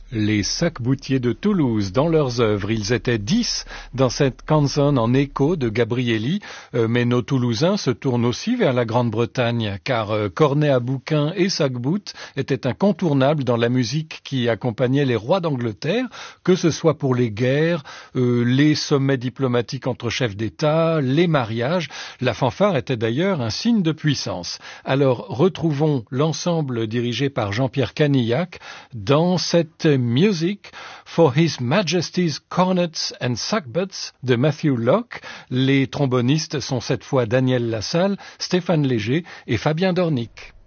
Les sac-boutiers de Toulouse, dans leurs œuvres, ils étaient 10 dans cette canzone en écho de Gabrieli, mais nos Toulousains se tournent aussi vers la Grande-Bretagne, car cornet à bouquin et sac-bout étaient incontournables dans la musique qui accompagnait les rois d'Angleterre, que ce soit pour les guerres, les sommets diplomatiques entre chefs d'État, les mariages. La fanfare était d'ailleurs un signe de puissance. Alors retrouvons l'ensemble dirigé par Jean-Pierre Canillac dans cette Music for His Majesty's Cornets and Sackbuts de Matthew Locke. Les trombonistes sont cette fois Daniel Lassalle, Stéphane Léger et Fabien Dornic.